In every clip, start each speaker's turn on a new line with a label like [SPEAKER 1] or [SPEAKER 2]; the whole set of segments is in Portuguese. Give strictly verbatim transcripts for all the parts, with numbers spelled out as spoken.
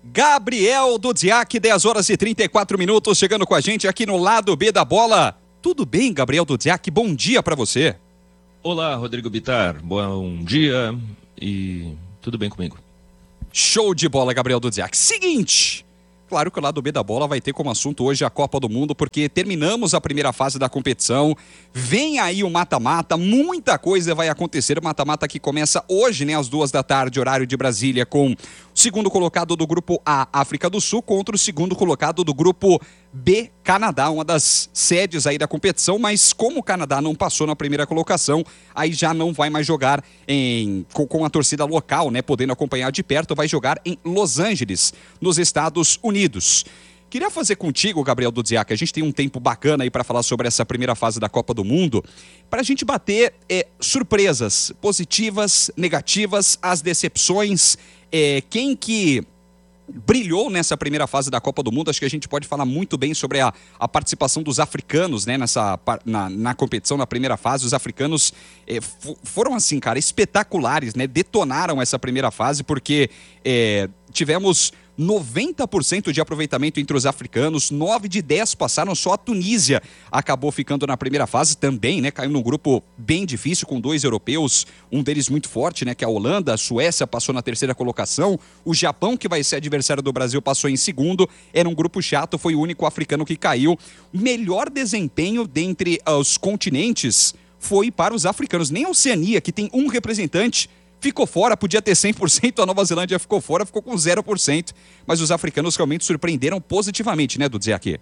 [SPEAKER 1] Gabriel Dudziak, dez horas e trinta e quatro minutos, chegando com a gente aqui no Lado B da Bola. Tudo bem, Gabriel Dudziak? Bom dia para você.
[SPEAKER 2] Olá, Rodrigo Bittar. Bom dia e tudo bem comigo.
[SPEAKER 1] Show de bola, Gabriel Dudziak. Seguinte, claro que o Lado B da Bola vai ter como assunto hoje a Copa do Mundo, porque terminamos a primeira fase da competição, vem aí o mata-mata, muita coisa vai acontecer. O mata-mata que começa hoje, né, às duas da tarde, horário de Brasília, com o segundo colocado do grupo A, África do Sul, contra o segundo colocado do grupo B, Canadá, uma das sedes aí da competição, mas como o Canadá não passou na primeira colocação, aí já não vai mais jogar em, com, com a torcida local, né, podendo acompanhar de perto, vai jogar em Los Angeles, nos Estados Unidos. Queria fazer contigo, Gabriel Dudziak, a gente tem um tempo bacana aí para falar sobre essa primeira fase da Copa do Mundo, para a gente bater é, surpresas positivas, negativas, as decepções, é, quem que brilhou nessa primeira fase da Copa do Mundo. Acho que a gente pode falar muito bem sobre a, a participação dos africanos, né, nessa, na, na competição, na primeira fase. Os africanos é, f- foram assim, cara, espetaculares, né, detonaram essa primeira fase, porque é, tivemos noventa por cento de aproveitamento entre os africanos, nove de dez passaram, só a Tunísia acabou ficando na primeira fase também, né? Caiu num grupo bem difícil com dois europeus, um deles muito forte, né? Que é a Holanda, a Suécia passou na terceira colocação, o Japão, que vai ser adversário do Brasil, passou em segundo, era um grupo chato, foi o único africano que caiu. Melhor desempenho dentre os continentes foi para os africanos, nem a Oceania, que tem um representante, ficou fora, podia ter cem por cento, a Nova Zelândia ficou fora, ficou com zero por cento, mas os africanos realmente surpreenderam positivamente, né, Dudziak?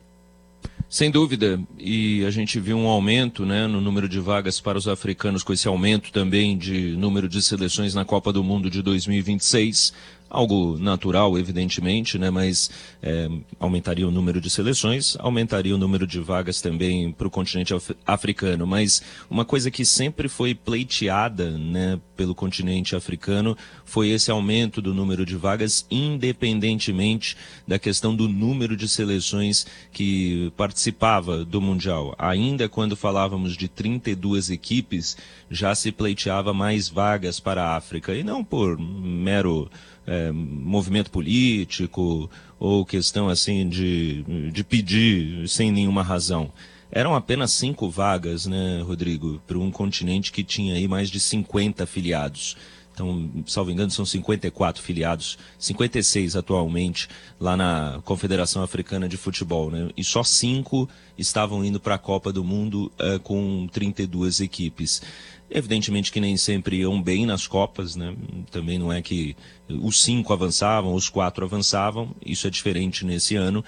[SPEAKER 2] Sem dúvida, e a gente viu um aumento, né, no número de vagas para os africanos, com esse aumento também de número de seleções na Copa do Mundo de dois mil e vinte e seis, algo natural, evidentemente, né, mas é, aumentaria o número de seleções, aumentaria o número de vagas também para o continente af- africano, mas uma coisa que sempre foi pleiteada, né, pelo continente africano foi esse aumento do número de vagas, independentemente da questão do número de seleções que participava do Mundial. Ainda quando falávamos de trinta e duas equipes, já se pleiteava mais vagas para a África, e não por mero É, movimento político ou questão assim de, de pedir sem nenhuma razão. Eram apenas cinco vagas, né, Rodrigo, para um continente que tinha aí mais de cinquenta filiados. Então, salvo engano, são cinquenta e quatro filiados, cinquenta e seis atualmente lá na Confederação Africana de Futebol, né? E só cinco estavam indo para a Copa do Mundo uh, com trinta e duas equipes. Evidentemente que nem sempre iam bem nas Copas, né? Também não é que os cinco avançavam, os quatro avançavam, isso é diferente nesse ano,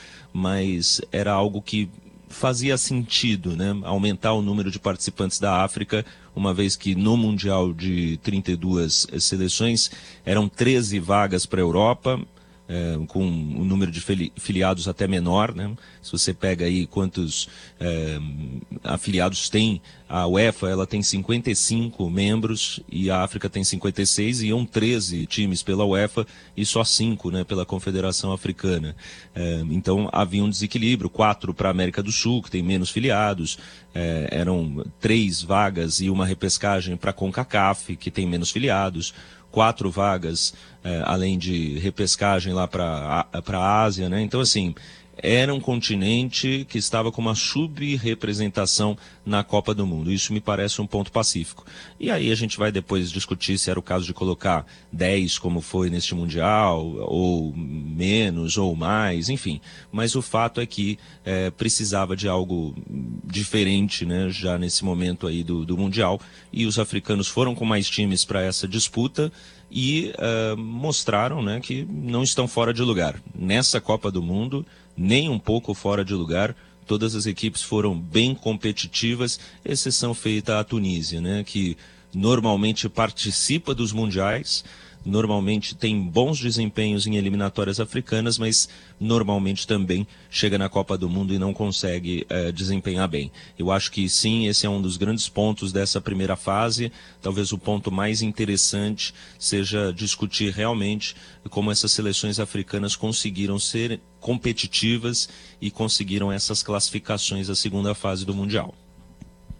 [SPEAKER 2] mas era algo que fazia sentido, né? Aumentar o número de participantes da África, uma vez que no Mundial de trinta e duas seleções eram treze vagas para a Europa, É, com um número de filiados até menor, né? Se você pega aí quantos é, afiliados tem, a UEFA ela tem cinquenta e cinco membros e a África tem cinquenta e seis, e iam treze times pela UEFA e só cinco, né, pela Confederação Africana. É, então havia um desequilíbrio, quatro para a América do Sul, que tem menos filiados, é, eram três vagas e uma repescagem para a CONCACAF, que tem menos filiados, quatro vagas, eh, além de repescagem lá para a Ásia, né? Então, assim, era um continente que estava com uma subrepresentação na Copa do Mundo. Isso me parece um ponto pacífico. E aí a gente vai depois discutir se era o caso de colocar dez, como foi neste Mundial, ou menos, ou mais, enfim. Mas o fato é que eh, precisava de algo diferente, né, já nesse momento aí do, do Mundial. E os africanos foram com mais times para essa disputa e uh, mostraram, né, que não estão fora de lugar. Nessa Copa do Mundo, nem um pouco fora de lugar. Todas as equipes foram bem competitivas, exceção feita à Tunísia, né, que normalmente participa dos mundiais, normalmente tem bons desempenhos em eliminatórias africanas, mas normalmente também chega na Copa do Mundo e não consegue eh, desempenhar bem. Eu acho que sim, esse é um dos grandes pontos dessa primeira fase. Talvez o ponto mais interessante seja discutir realmente como essas seleções africanas conseguiram ser competitivas e conseguiram essas classificações à segunda fase do Mundial.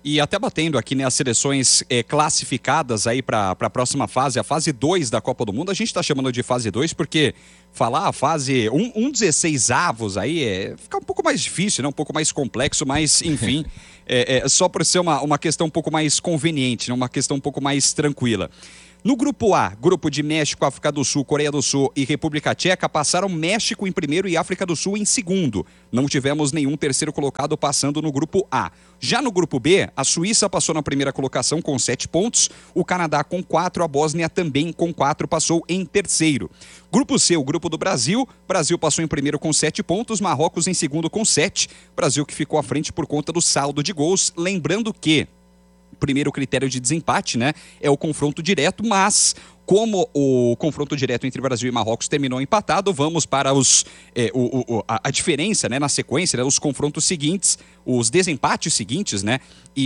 [SPEAKER 1] E até batendo aqui, né, as seleções é, classificadas aí para a próxima fase, a fase dois da Copa do Mundo, a gente está chamando de fase dois porque falar a fase um, um dezesseis avos aí é, fica um pouco mais difícil, né, um pouco mais complexo, mas enfim, é, é, só por ser uma, uma questão um pouco mais conveniente, né, uma questão um pouco mais tranquila. No grupo A, grupo de México, África do Sul, Coreia do Sul e República Tcheca, passaram México em primeiro e África do Sul em segundo. Não tivemos nenhum terceiro colocado passando no grupo A. Já no grupo B, a Suíça passou na primeira colocação com sete pontos, o Canadá com quatro, a Bósnia também com quatro, passou em terceiro. Grupo C, o grupo do Brasil, Brasil passou em primeiro com sete pontos, Marrocos em segundo com sete, Brasil que ficou à frente por conta do saldo de gols, lembrando que primeiro critério de desempate, né, é o confronto direto, mas como o confronto direto entre Brasil e Marrocos terminou empatado, vamos para os, é, o, o, a, a diferença, né, na sequência, né, os confrontos seguintes, os desempates seguintes, né,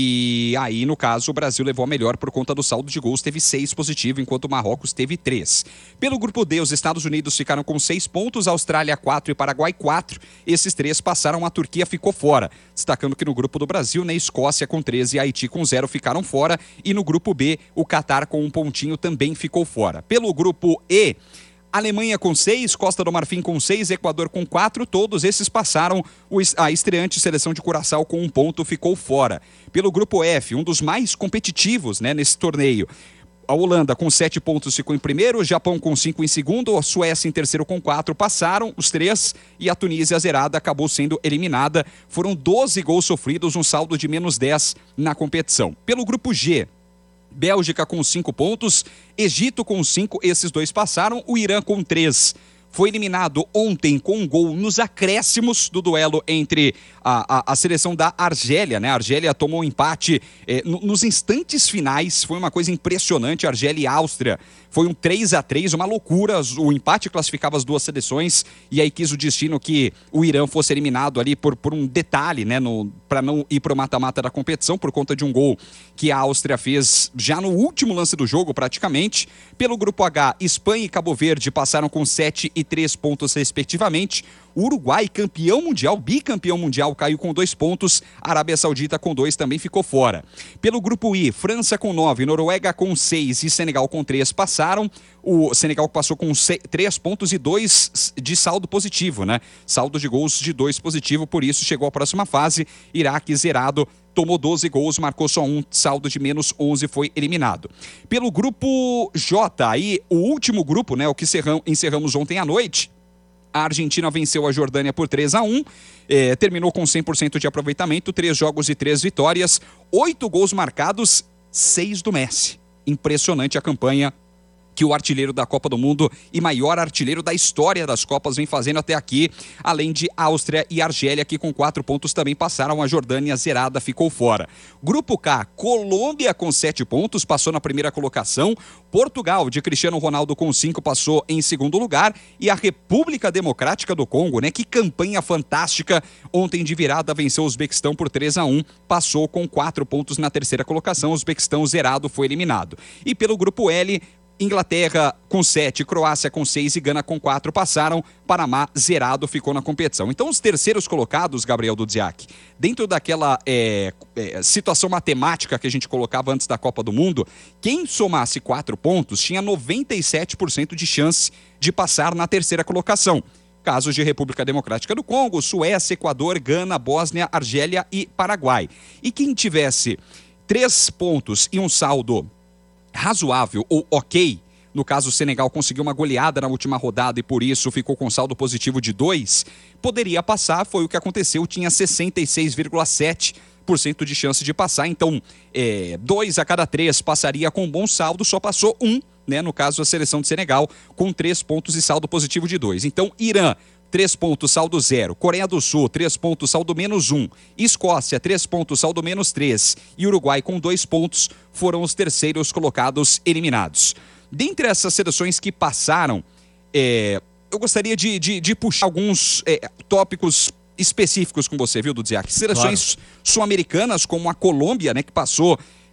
[SPEAKER 1] e aí, no caso, o Brasil levou a melhor por conta do saldo de gols, teve seis positivo, enquanto o Marrocos teve três. Pelo grupo D, os Estados Unidos ficaram com seis pontos, a Austrália quatro e Paraguai quatro, esses três passaram, a Turquia ficou fora, destacando que no grupo do Brasil, né, Escócia com treze e Haiti com zero ficaram fora, e no grupo B, o Catar com um pontinho também ficou fora. Pelo grupo E, Alemanha com seis, Costa do Marfim com seis, Equador com quatro, todos esses passaram. A estreante seleção de Curaçao com um ponto ficou fora. Pelo grupo F, um dos mais competitivos, né, nesse torneio, a Holanda com sete pontos ficou em primeiro, o Japão com cinco em segundo, a Suécia em terceiro com quatro, passaram os três, e a Tunísia zerada acabou sendo eliminada. Foram doze gols sofridos, um saldo de menos dez na competição. Pelo grupo G, Bélgica com cinco pontos, Egito com cinco, esses dois passaram, o Irã com três. Foi eliminado ontem com um gol nos acréscimos do duelo entre a, a, a seleção da Argélia, né? A Argélia tomou um empate eh, no, nos instantes finais, foi uma coisa impressionante, Argélia e Áustria. Foi um três a três, uma loucura, o empate classificava as duas seleções e aí quis o destino que o Irã fosse eliminado ali por, por um detalhe, né? Para não ir para o mata-mata da competição, por conta de um gol que a Áustria fez já no último lance do jogo, praticamente. Pelo grupo H, Espanha e Cabo Verde passaram com sete e três pontos, respectivamente. O Uruguai, campeão mundial, bicampeão mundial, caiu com dois pontos. A Arábia Saudita com dois também ficou fora. Pelo grupo I, França com nove, Noruega com seis e Senegal com três passaram. O Senegal passou com três pontos e dois de saldo positivo, né? Saldo de gols de dois positivo, por isso chegou à próxima fase. Iraque zerado, tomou doze gols, marcou só um, saldo de menos onze, foi eliminado. Pelo grupo J, aí o último grupo, né, o que encerramos ontem à noite, a Argentina venceu a Jordânia por três a um, eh, terminou com cem por cento de aproveitamento, três jogos e três vitórias, oito gols marcados, seis do Messi. Impressionante a campanha que o artilheiro da Copa do Mundo e maior artilheiro da história das Copas vem fazendo até aqui, além de Áustria e Argélia, que com quatro pontos também passaram, a Jordânia zerada ficou fora. Grupo K, Colômbia com sete pontos, passou na primeira colocação, Portugal, de Cristiano Ronaldo com cinco, passou em segundo lugar, e a República Democrática do Congo, né, que campanha fantástica, ontem de virada venceu o Uzbequistão por três a um, passou com quatro pontos na terceira colocação, o Uzbequistão zerado foi eliminado. E pelo grupo L, Inglaterra com sete, Croácia com seis e Gana com quatro passaram, Panamá zerado ficou na competição. Então os terceiros colocados, Gabriel Dudziak, dentro daquela é, é, situação matemática que a gente colocava antes da Copa do Mundo, quem somasse quatro pontos tinha noventa e sete por cento de chance de passar na terceira colocação. Casos de República Democrática do Congo, Suécia, Equador, Gana, Bósnia, Argélia e Paraguai. E quem tivesse três pontos e um saldo razoável ou ok, no caso o Senegal conseguiu uma goleada na última rodada e por isso ficou com saldo positivo de dois, poderia passar, foi o que aconteceu, tinha sessenta e seis vírgula sete por cento de chance de passar, então é, dois a cada três passaria com bom saldo, só passou um, né, no caso a seleção de Senegal, com três pontos e saldo positivo de dois. Então Irã, três pontos, saldo zero. Coreia do Sul, três pontos, saldo menos um. Escócia, três pontos, saldo menos três. E Uruguai, com dois pontos, foram os terceiros colocados eliminados. Dentre essas seleções que passaram, é, eu gostaria de, de, de puxar alguns é, tópicos específicos com você, viu, Dudziak? Seleções claro. Sul-americanas, como a Colômbia, né, que passou... Cara,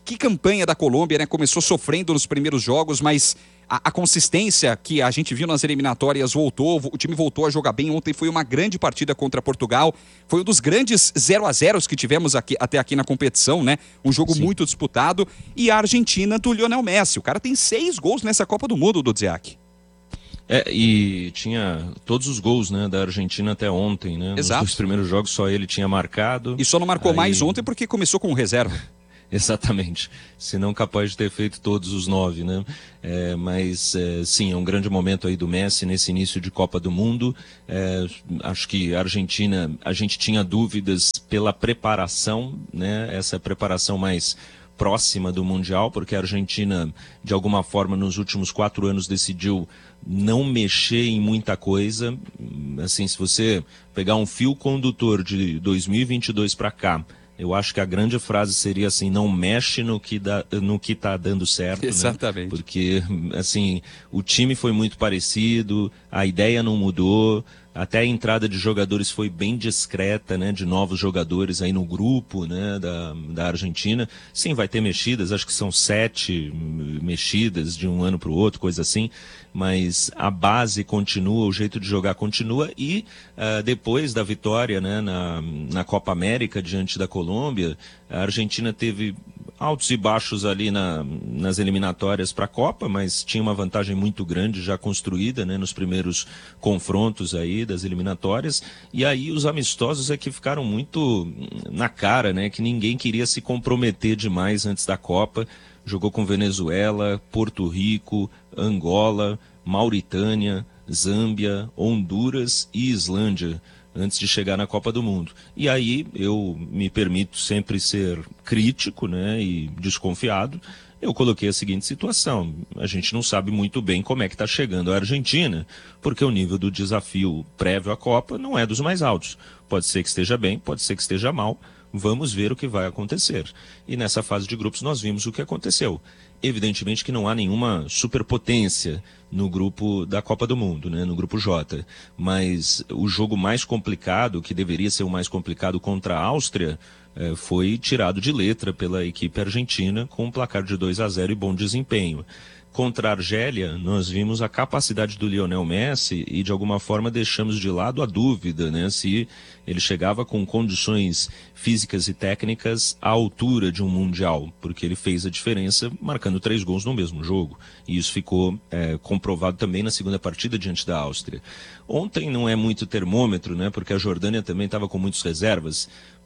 [SPEAKER 1] que campanha da Colômbia, né? Começou sofrendo nos primeiros jogos, mas a, a consistência que a gente viu nas eliminatórias voltou, o time voltou a jogar bem. Ontem foi uma grande partida contra Portugal, foi um dos grandes zero a zeros que tivemos aqui, até aqui na competição, né? Um jogo Sim. muito disputado. E a Argentina do Lionel Messi, o cara tem seis gols nessa Copa do Mundo, do Dziak.
[SPEAKER 2] É, e tinha todos os gols, né, da Argentina até ontem, né?
[SPEAKER 1] Exato.
[SPEAKER 2] Nos dois primeiros jogos só ele tinha marcado.
[SPEAKER 1] E só não marcou
[SPEAKER 2] aí...
[SPEAKER 1] mais ontem porque começou com reserva.
[SPEAKER 2] Exatamente, senão capaz de ter feito todos os nove, né? É, mas é, sim, é um grande momento aí do Messi nesse início de Copa do Mundo. É, acho que a Argentina, a gente tinha dúvidas pela preparação, né? Essa preparação mais próxima do Mundial, porque a Argentina, de alguma forma, nos últimos quatro anos decidiu não mexer em muita coisa. Assim, se você pegar um fio condutor de dois mil e vinte e dois para cá, eu acho que a grande frase seria assim: não mexe no que dá, no que está dando certo.
[SPEAKER 1] Exatamente.
[SPEAKER 2] Né? Porque, assim, o time foi muito parecido, a ideia não mudou, até a entrada de jogadores foi bem discreta, né? De novos jogadores aí no grupo, né? Da, da Argentina. Sim, vai ter mexidas, acho que são sete mexidas de um ano para o outro, coisa assim. Mas a base continua, o jeito de jogar continua. E uh, depois da vitória, né, na, na Copa América diante da Colômbia, a Argentina teve altos e baixos ali na, nas eliminatórias para a Copa, mas tinha uma vantagem muito grande já construída, né, nos primeiros confrontos aí das eliminatórias. E aí os amistosos é que ficaram muito na cara, né, que ninguém queria se comprometer demais antes da Copa. Jogou com Venezuela, Porto Rico, Angola, Mauritânia, Zâmbia, Honduras e Islândia, antes de chegar na Copa do Mundo. E aí eu me permito sempre ser crítico, né, e desconfiado. Eu coloquei a seguinte situação: a gente não sabe muito bem como é que está chegando a Argentina, porque o nível do desafio prévio à Copa não é dos mais altos. Pode ser que esteja bem, pode ser que esteja mal. Vamos ver o que vai acontecer. E nessa fase de grupos nós vimos o que aconteceu. Evidentemente que não há nenhuma superpotência no grupo da Copa do Mundo, né, no grupo J. Mas o jogo mais complicado, que deveria ser o mais complicado contra a Áustria, eh, foi tirado de letra pela equipe argentina com um placar de dois a zero e bom desempenho. Contra a Argélia, nós vimos a capacidade do Lionel Messi e, de alguma forma, deixamos de lado a dúvida, né, se ele chegava com condições físicas e técnicas à altura de um Mundial, porque ele fez a diferença marcando três gols no mesmo jogo. E isso ficou é, comprovado também na segunda partida diante da Áustria. Ontem não é muito termômetro, né, porque a Jordânia também estava com muitas reservas,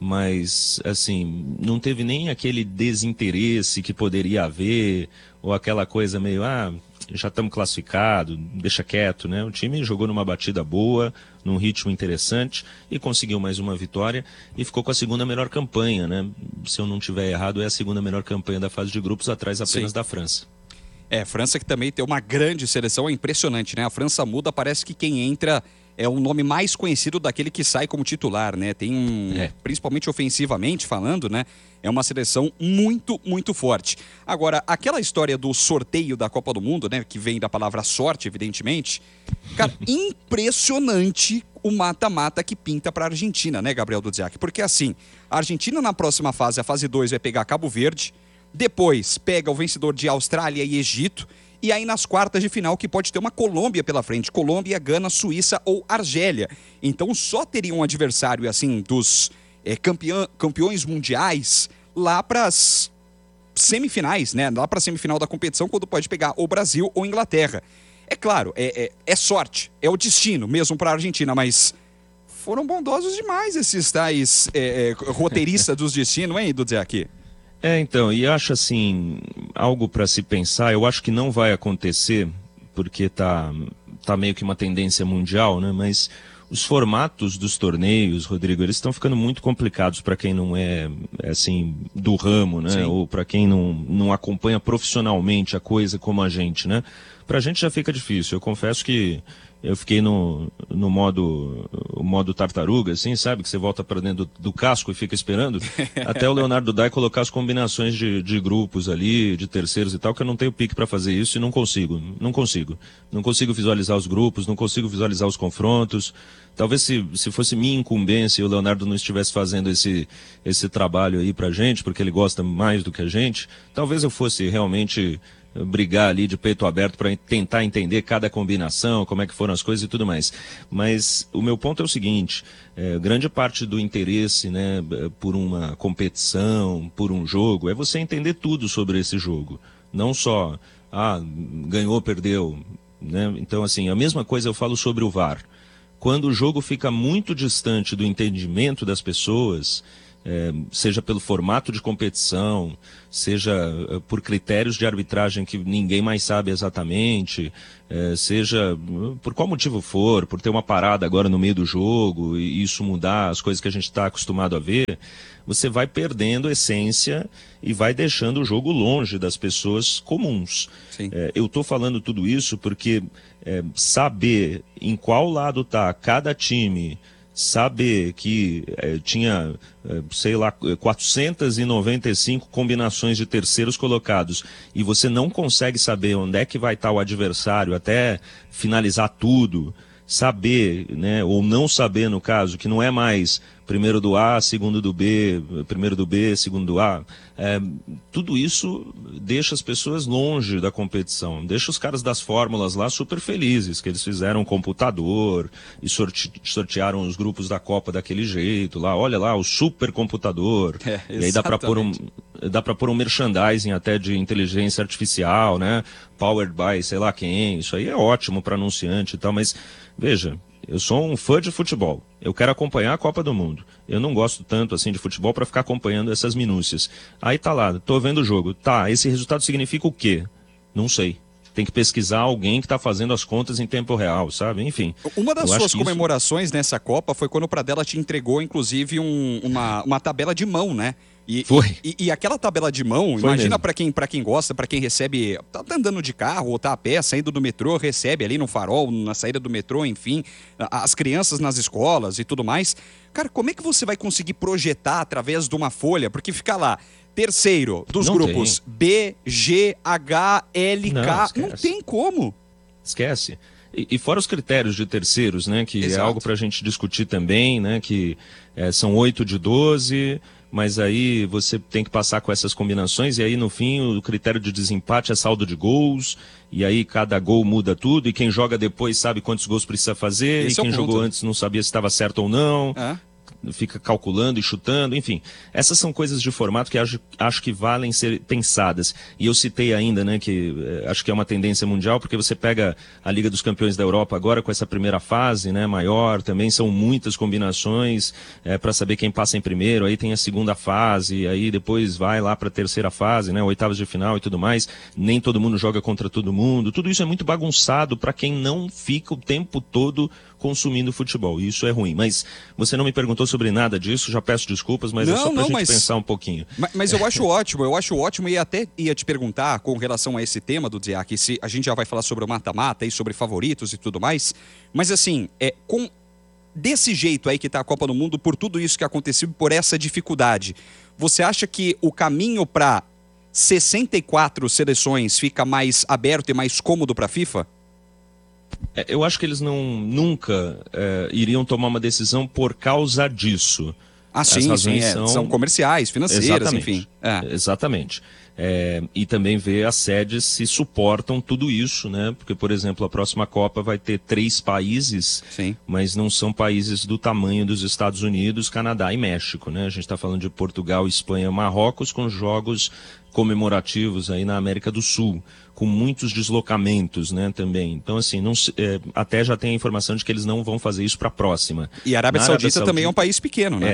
[SPEAKER 2] mas, assim, não teve nem aquele desinteresse que poderia haver, ou aquela coisa meio, ah, já estamos classificados, deixa quieto, né? O time jogou numa batida boa, num ritmo interessante e conseguiu mais uma vitória e ficou com a segunda melhor campanha, né? Se eu não estiver errado, é a segunda melhor campanha da fase de grupos, atrás apenas Sim. da França.
[SPEAKER 1] É, França que também tem uma grande seleção, é impressionante, né? A França muda, parece que quem entra é o nome mais conhecido daquele que sai como titular, né? Tem um, é. principalmente ofensivamente falando, né? É uma seleção muito, muito forte. Agora, aquela história do sorteio da Copa do Mundo, né? Que vem da palavra sorte, evidentemente. Cara, impressionante o mata-mata que pinta para a Argentina, né, Gabriel Dudziak? Porque assim, a Argentina na próxima fase, a fase dois, vai pegar Cabo Verde. Depois pega o vencedor de Austrália e Egito. E aí nas quartas de final que pode ter uma Colômbia pela frente. Colômbia, Gana, Suíça ou Argélia. Então só teria um adversário assim dos é, campeão, campeões mundiais lá para as semifinais, né? Lá para a semifinal da competição, quando pode pegar ou Brasil ou Inglaterra. É claro, é, é, é sorte, é o destino mesmo para a Argentina, mas foram bondosos demais esses tais é, é, roteiristas dos destinos, hein, Dudziak?
[SPEAKER 2] É, então, e acho assim, algo para se pensar. Eu acho que não vai acontecer, porque tá, tá meio que uma tendência mundial, né? Mas os formatos dos torneios, Rodrigo, eles estão ficando muito complicados para quem não é, assim, do ramo, né? Sim. Ou para quem não, não acompanha profissionalmente a coisa como a gente, né? Pra gente já fica difícil. Eu confesso que eu fiquei no, no modo, o modo tartaruga, assim, sabe? Que você volta para dentro do, do casco e fica esperando. Até o Leonardo Dai colocar as combinações de, de grupos ali, de terceiros e tal, que eu não tenho pique para fazer isso e não consigo. Não consigo. Não consigo visualizar os grupos, não consigo visualizar os confrontos. Talvez se, se fosse minha incumbência e o Leonardo não estivesse fazendo esse, esse trabalho aí pra gente, porque ele gosta mais do que a gente, talvez eu fosse realmente brigar ali de peito aberto para tentar entender cada combinação, como é que foram as coisas e tudo mais. Mas o meu ponto é o seguinte, é, grande parte do interesse, né, por uma competição, por um jogo, é você entender tudo sobre esse jogo. Não só, ah, ganhou, perdeu, né? Então, assim, a mesma coisa eu falo sobre o V A R. Quando o jogo fica muito distante do entendimento das pessoas, É, seja pelo formato de competição, seja é, por critérios de arbitragem que ninguém mais sabe exatamente, é, seja por qual motivo for, por ter uma parada agora no meio do jogo e isso mudar as coisas que a gente está acostumado a ver, você vai perdendo a essência e vai deixando o jogo longe das pessoas comuns. É, eu estou falando tudo isso porque é, saber em qual lado está cada time, saber que eh, tinha, eh, sei lá, quatrocentas e noventa e cinco combinações de terceiros colocados e você não consegue saber onde é que vai estar o adversário até finalizar tudo, saber, né, ou não saber no caso, que não é mais primeiro do A, segundo do B, primeiro do B, segundo do A, é, tudo isso deixa as pessoas longe da competição, deixa os caras das fórmulas lá super felizes, que eles fizeram um computador e sorte, sortearam os grupos da Copa daquele jeito, lá, olha lá, o super computador, é, e aí dá para pôr um, dá para pôr um merchandising até de inteligência artificial, né, powered by sei lá quem, isso aí é ótimo para anunciante e tal, mas veja, eu sou um fã de futebol. Eu quero acompanhar a Copa do Mundo. Eu não gosto tanto assim de futebol para ficar acompanhando essas minúcias. Aí tá lá, tô vendo o jogo. Tá, esse resultado significa o quê? Não sei. Tem que pesquisar alguém que tá fazendo as contas em tempo real, sabe? Enfim.
[SPEAKER 1] Uma das suas comemorações isso... nessa Copa foi quando o Pradella te entregou, inclusive, um, uma, uma tabela de mão, né? E,
[SPEAKER 2] Foi.
[SPEAKER 1] E, e aquela tabela de mão, Foi imagina para quem, pra quem gosta, para quem recebe, tá andando de carro ou tá a pé, saindo do metrô, recebe ali no farol, na saída do metrô, enfim, as crianças nas escolas e tudo mais. Cara, como é que você vai conseguir projetar através de uma folha? Porque fica lá, terceiro dos
[SPEAKER 2] não
[SPEAKER 1] grupos
[SPEAKER 2] tem.
[SPEAKER 1] B, G, H, L,
[SPEAKER 2] não,
[SPEAKER 1] K,
[SPEAKER 2] esquece.
[SPEAKER 1] não tem como.
[SPEAKER 2] Esquece. E, e fora os critérios de terceiros, né, que
[SPEAKER 1] Exato.
[SPEAKER 2] É algo para a gente discutir também, né, que é, são oito de doze... mas aí você tem que passar com essas combinações e aí no fim o critério de desempate é saldo de gols e aí cada gol muda tudo e quem joga depois sabe quantos gols precisa fazer. Esse e quem é jogou antes não sabia se estava certo ou não. É. Fica calculando e chutando, enfim. Essas são coisas de formato que acho, acho que valem ser pensadas. E eu citei ainda, né, que eh, acho que é uma tendência mundial, porque você pega a Liga dos Campeões da Europa agora com essa primeira fase, né, maior, também são muitas combinações eh, para saber quem passa em primeiro, aí tem a segunda fase, aí depois vai lá para a terceira fase, né, oitavas de final e tudo mais. Nem todo mundo joga contra todo mundo. Tudo isso é muito bagunçado para quem não fica o tempo todo consumindo futebol, e isso é ruim. Mas você não me perguntou sobre nada disso, já peço desculpas, mas não, é só pra não, gente mas, pensar um pouquinho.
[SPEAKER 1] Mas, mas eu acho ótimo, eu acho ótimo e até ia te perguntar com relação a esse tema do Dziak, se a gente já vai falar sobre o mata-mata e sobre favoritos e tudo mais, mas assim, é, com desse jeito aí que tá a Copa do Mundo, por tudo isso que aconteceu, por essa dificuldade, você acha que o caminho para sessenta e quatro seleções fica mais aberto e mais cômodo para a FIFA?
[SPEAKER 2] Eu acho que eles não, nunca é, iriam tomar uma decisão por causa disso.
[SPEAKER 1] Ah, sim, sim, é, são... são comerciais, financeiras,
[SPEAKER 2] exatamente,
[SPEAKER 1] enfim. É.
[SPEAKER 2] Exatamente. É, e também ver as sedes se suportam tudo isso, né? Porque, por exemplo, a próxima Copa vai ter três países,
[SPEAKER 1] sim.
[SPEAKER 2] Mas não são países do tamanho dos Estados Unidos, Canadá e México, né? A gente está falando de Portugal, Espanha, Marrocos, com jogos comemorativos aí na América do Sul, com muitos deslocamentos, né, também. Então, assim, não, é, até já tem a informação de que eles não vão fazer isso para a próxima.
[SPEAKER 1] E a Arábia Saudita, Arábia Saudita também é um país pequeno, né?
[SPEAKER 2] É.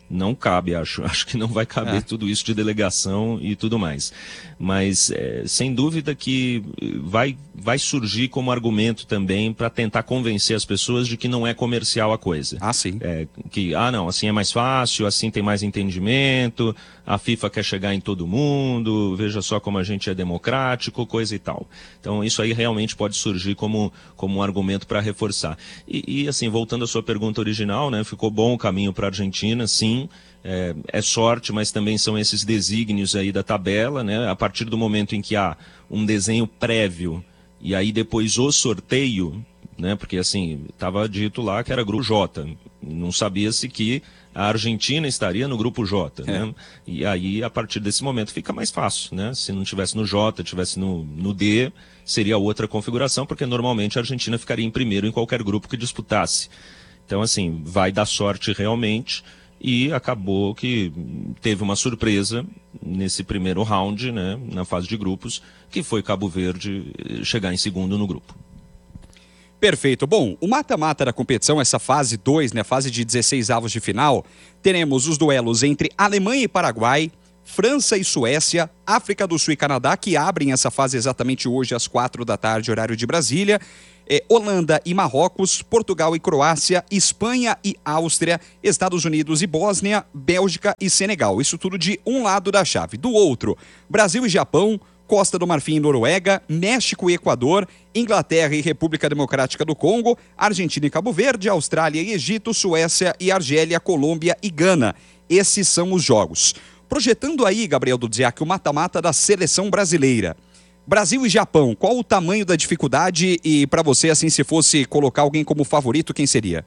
[SPEAKER 2] não cabe, acho. Acho que não vai caber é. tudo isso de delegação e tudo mais. Mas, é, sem dúvida que vai, vai surgir como argumento também para tentar convencer as pessoas de que não é comercial a coisa.
[SPEAKER 1] Ah, sim.
[SPEAKER 2] É, que, ah, não, assim é mais fácil, assim tem mais entendimento, a FIFA quer chegar em todo mundo, veja só como a gente é democrático, coisa e tal. Então, isso aí realmente pode surgir como, como um argumento para reforçar. E, e, assim, voltando à sua pergunta original, né, ficou bom o caminho para a Argentina, sim. É, é sorte, mas também são esses desígnios aí da tabela, né? A partir do momento em que há um desenho prévio e aí depois o sorteio, né? Porque assim, estava dito lá que era grupo J, não sabia-se que a Argentina estaria no grupo J, é. né? E aí, a partir desse momento, fica mais fácil, né? Se não tivesse no J, tivesse no, no D, seria outra configuração, porque normalmente a Argentina ficaria em primeiro em qualquer grupo que disputasse. Então, assim, vai dar sorte realmente. E acabou que teve uma surpresa nesse primeiro round, né, na fase de grupos, que foi Cabo Verde chegar em segundo no grupo.
[SPEAKER 1] Perfeito. Bom, o mata-mata da competição, essa fase dois, né, fase de dezesseis avos de final, teremos os duelos entre Alemanha e Paraguai, França e Suécia, África do Sul e Canadá, que abrem essa fase exatamente hoje às quatro da tarde, horário de Brasília, É, Holanda e Marrocos, Portugal e Croácia, Espanha e Áustria, Estados Unidos e Bósnia, Bélgica e Senegal. Isso tudo de um lado da chave. Do outro, Brasil e Japão, Costa do Marfim e Noruega, México e Equador, Inglaterra e República Democrática do Congo, Argentina e Cabo Verde, Austrália e Egito, Suécia e Argélia, Colômbia e Gana. Esses são os jogos. Projetando aí, Gabriel Dudziak, o mata-mata da seleção brasileira. Brasil e Japão, qual o tamanho da dificuldade e para você, assim, se fosse colocar alguém como favorito, quem seria?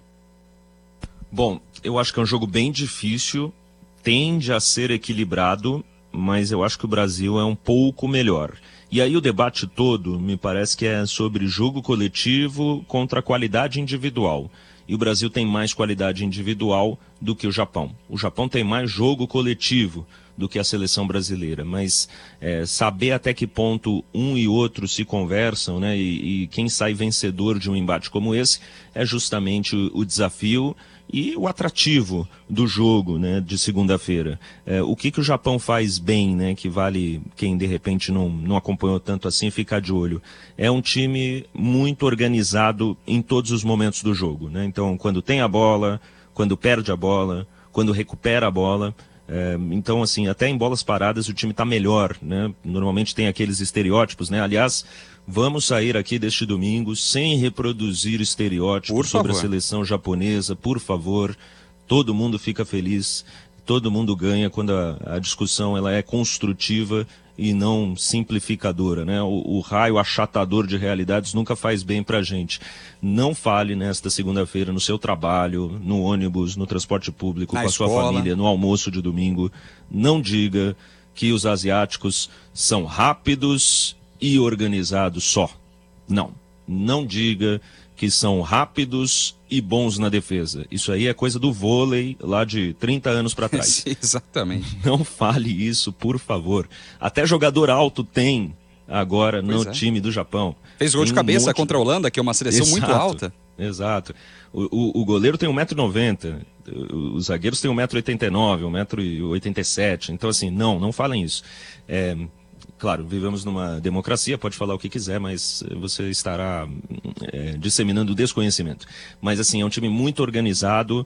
[SPEAKER 2] Bom, eu acho que é um jogo bem difícil, tende a ser equilibrado, mas eu acho que o Brasil é um pouco melhor. E aí o debate todo, me parece que é sobre jogo coletivo contra qualidade individual. E o Brasil tem mais qualidade individual do que o Japão. O Japão tem mais jogo coletivo do que a seleção brasileira, mas é, saber até que ponto um e outro se conversam, né, e, e quem sai vencedor de um embate como esse é justamente o, o desafio e o atrativo do jogo, né, de segunda-feira. É, o que, que o Japão faz bem, né, que vale quem de repente não, não acompanhou tanto assim ficar de olho. É um time muito organizado em todos os momentos do jogo, né? Então, quando tem a bola, quando perde a bola, quando recupera a bola. É, então, assim, até em bolas paradas o time está melhor, né? Normalmente tem aqueles estereótipos, né? Aliás, vamos sair aqui deste domingo sem reproduzir estereótipos sobre a seleção japonesa, por favor. Todo mundo fica feliz, todo mundo ganha quando a, a discussão ela é construtiva e não simplificadora, né? O, o raio achatador de realidades nunca faz bem pra gente. Não fale nesta segunda-feira no seu trabalho, no ônibus, no transporte público,
[SPEAKER 1] na
[SPEAKER 2] com a
[SPEAKER 1] escola,
[SPEAKER 2] sua família, no almoço de domingo. Não diga que os asiáticos são rápidos e organizados só. Não. Não diga que são rápidos e bons na defesa. Isso aí é coisa do vôlei lá de trinta anos para trás.
[SPEAKER 1] Exatamente.
[SPEAKER 2] Não fale isso, por favor. Até jogador alto tem agora pois no é. time do Japão.
[SPEAKER 1] Fez gol de cabeça um monte... contra a Holanda, que é uma seleção
[SPEAKER 2] exato,
[SPEAKER 1] muito alta.
[SPEAKER 2] Exato. O, o, o goleiro tem um metro e noventa, os zagueiros têm um metro e oitenta e nove, um metro e oitenta e sete. Então, assim, não, não falem isso. É... Claro, vivemos numa democracia, pode falar o que quiser, mas você estará é, disseminando desconhecimento. Mas, assim, é um time muito organizado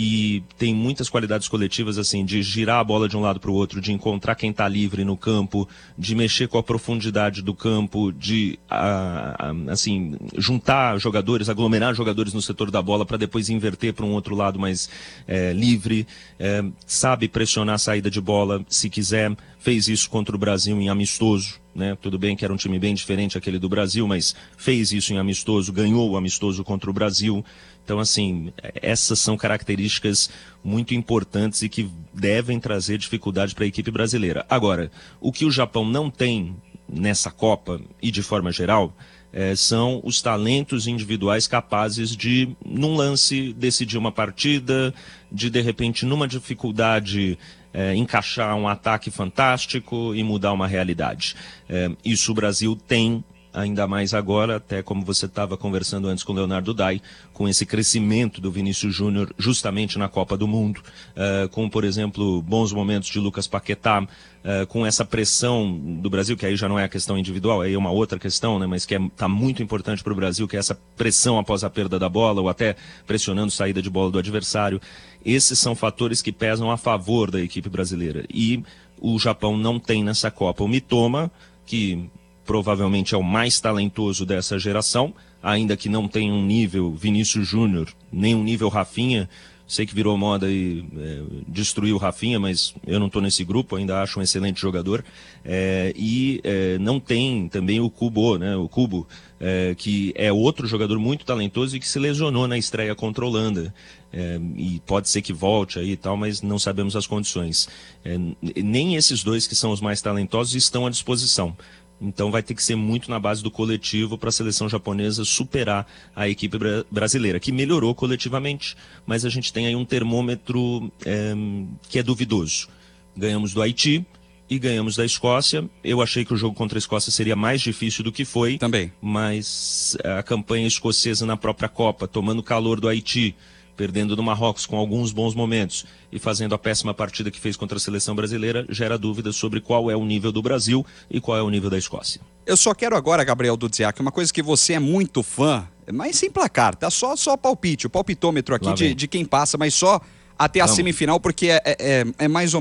[SPEAKER 2] e tem muitas qualidades coletivas, assim, de girar a bola de um lado para o outro, de encontrar quem está livre no campo, de mexer com a profundidade do campo, de, a, a, assim, juntar jogadores, aglomerar jogadores no setor da bola para depois inverter para um outro lado mais é, livre, é, sabe pressionar a saída de bola, se quiser. Fez isso contra o Brasil em amistoso, né? Tudo bem que era um time bem diferente aquele do Brasil, mas fez isso em amistoso, ganhou o amistoso contra o Brasil. Então, assim, essas são características muito importantes e que devem trazer dificuldade para a equipe brasileira. Agora, o que o Japão não tem nessa Copa e de forma geral é, são os talentos individuais capazes de, num lance, decidir uma partida, de, de repente, numa dificuldade... É, encaixar um ataque fantástico e mudar uma realidade. É, isso o Brasil tem ainda mais agora, até como você estava conversando antes com o Leonardo Dai, com esse crescimento do Vinícius Júnior justamente na Copa do Mundo, uh, com, por exemplo, bons momentos de Lucas Paquetá, uh, com essa pressão do Brasil, que aí já não é a questão individual, aí é uma outra questão, né, mas que está é, muito importante para o Brasil, que é essa pressão após a perda da bola, ou até pressionando saída de bola do adversário. Esses são fatores que pesam a favor da equipe brasileira. E o Japão não tem nessa Copa o Mitoma, que provavelmente é o mais talentoso dessa geração, ainda que não tenha um nível Vinícius Júnior, nem um nível Rafinha. Sei que virou moda e é, destruiu o Rafinha, mas eu não estou nesse grupo, ainda acho um excelente jogador. É, e é, não tem também o Kubo, né, o Kubo, é, que é outro jogador muito talentoso e que se lesionou na estreia contra a Holanda. É, e pode ser que volte aí e tal, mas não sabemos as condições. É, nem esses dois que são os mais talentosos estão à disposição. Então vai ter que ser muito na base do coletivo para a seleção japonesa superar a equipe bra- brasileira, que melhorou coletivamente, mas a gente tem aí um termômetro é, que é duvidoso. Ganhamos do Haiti e ganhamos da Escócia. Eu achei que o jogo contra a Escócia seria mais difícil do que foi.
[SPEAKER 1] Também.
[SPEAKER 2] Mas a campanha escocesa na própria Copa, tomando calor do Haiti, perdendo no Marrocos com alguns bons momentos e fazendo a péssima partida que fez contra a seleção brasileira, gera dúvidas sobre qual é o nível do Brasil e qual é o nível da Escócia.
[SPEAKER 1] Eu só quero agora, Gabriel Dudziak, uma coisa que você é muito fã, mas sem placar, tá? Só, só palpite, o palpitômetro aqui de, de quem passa, mas só até a
[SPEAKER 2] Vamos.
[SPEAKER 1] semifinal, porque é, é, é mais ou